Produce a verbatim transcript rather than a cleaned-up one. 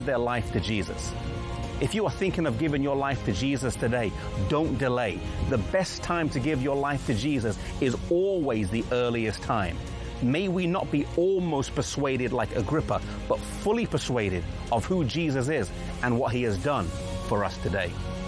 their life to Jesus. If you are thinking of giving your life to Jesus today, don't delay. The best time to give your life to Jesus is always the earliest time. May we not be almost persuaded like Agrippa, but fully persuaded of who Jesus is and what he has done for us today.